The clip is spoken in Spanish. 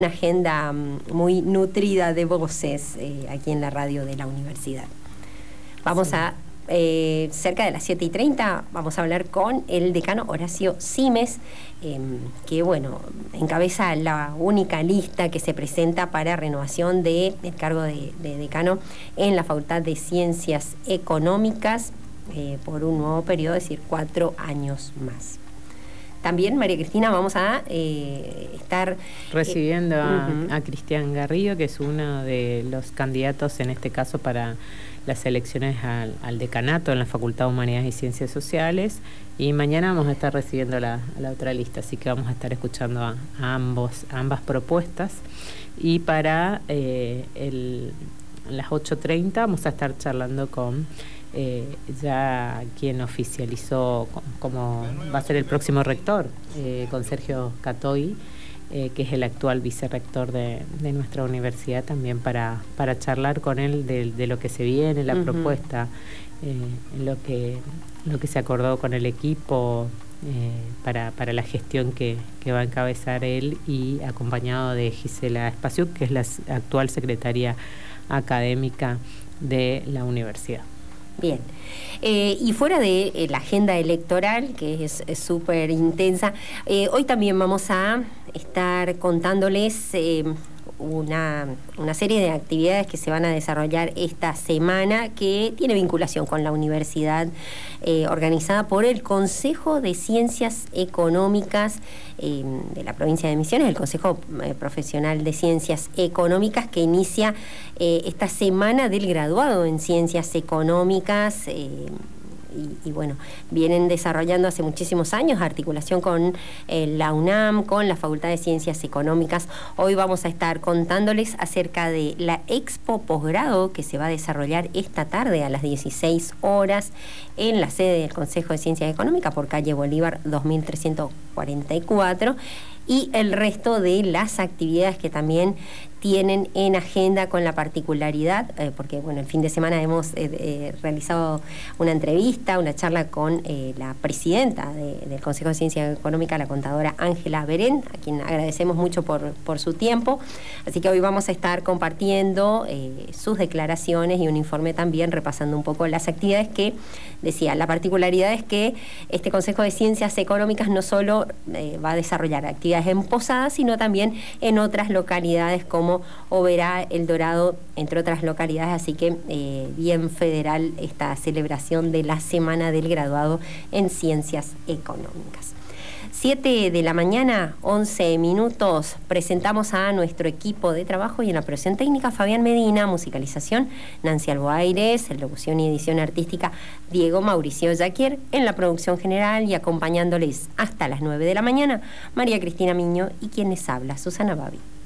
Una agenda muy nutrida de voces aquí en la radio de la universidad. Vamos a, cerca de las 7:30, vamos a hablar con el decano Horacio Simes, que bueno, encabeza la única lista que se presenta para renovación del cargo de decano en la Facultad de Ciencias Económicas por un nuevo periodo, es decir, 4 años más. También, María Cristina, vamos a estar recibiendo a Cristian Garrido, que es uno de los candidatos, en este caso, para las elecciones al decanato en la Facultad de Humanidades y Ciencias Sociales. Y mañana vamos a estar recibiendo la otra lista, así que vamos a estar escuchando a ambas propuestas. Y para las 8:30 vamos a estar charlando con ya quien oficializó como va a ser el próximo rector, con Sergio Catoy, que es el actual vicerrector de nuestra universidad, también para charlar con él de lo que se viene, la propuesta, lo que se acordó con el equipo para la gestión que va a encabezar él, y acompañado de Gisela Espaciuk, que es la actual secretaria académica de la universidad. Bien, y fuera de la agenda electoral, que es súper intensa, hoy también vamos a estar contándoles una serie de actividades que se van a desarrollar esta semana, que tiene vinculación con la universidad, organizada por el Consejo de Ciencias Económicas de la provincia de Misiones, el Consejo Profesional de Ciencias Económicas, que inicia esta semana del graduado en Ciencias Económicas. Y bueno, vienen desarrollando hace muchísimos años articulación con la UNAM, con la Facultad de Ciencias Económicas. Hoy vamos a estar contándoles acerca de la Expo Posgrado, que se va a desarrollar esta tarde a las 16 horas en la sede del Consejo de Ciencias Económicas por calle Bolívar 2344, y el resto de las actividades que también tienen en agenda, con la particularidad, porque bueno, el fin de semana hemos realizado una entrevista, una charla con la presidenta del Consejo de Ciencias Económicas, la contadora Ángela Berén, a quien agradecemos mucho por su tiempo. Así que hoy vamos a estar compartiendo sus declaraciones y un informe también repasando un poco las actividades que decía. La particularidad es que este Consejo de Ciencias Económicas no solo va a desarrollar actividades en Posadas, sino también en otras localidades como Oberá, El Dorado, entre otras localidades. Así que bien federal esta celebración de la Semana del Graduado en Ciencias Económicas. 7 de la mañana, 11 minutos, presentamos a nuestro equipo de trabajo, y en la operación técnica Fabián Medina, musicalización Nancy Alboaires, locución y edición artística Diego Mauricio Yaquier, en la producción general y acompañándoles hasta las 9 de la mañana, María Cristina Miño y quien les habla, Susana Babi.